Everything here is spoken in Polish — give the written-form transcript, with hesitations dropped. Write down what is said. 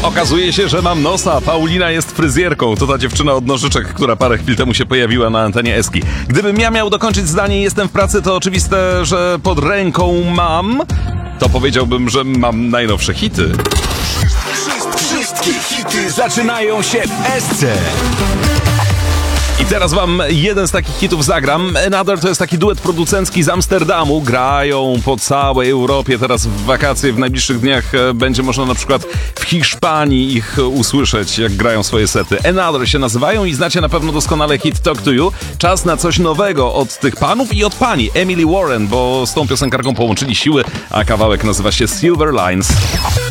Okazuje się, że mam nosa. Paulina jest fryzjerką. To ta dziewczyna od nożyczek, która parę chwil temu się pojawiła na antenie Eski. Gdybym ja miał dokończyć zdanie jestem w pracy, to oczywiste, że pod ręką mam... To powiedziałbym, że mam najnowsze hity. Wszystkie hity zaczynają się w Esce. I teraz wam jeden z takich hitów zagram. Another to jest taki duet producencki z Amsterdamu. Grają po całej Europie. Teraz w wakacje, w najbliższych dniach będzie można na przykład w Hiszpanii ich usłyszeć, jak grają swoje sety. Another się nazywają i znacie na pewno doskonale hit Talk to You. Czas na coś nowego od tych panów i od pani Emily Warren, bo z tą piosenkarką połączyli siły, a kawałek nazywa się Silver Lines.